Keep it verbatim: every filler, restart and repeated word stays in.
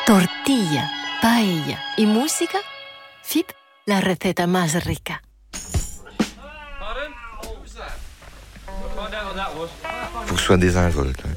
tortilla, paella y música, F I P, la receta más rica. Faut que ce soit désinvolte.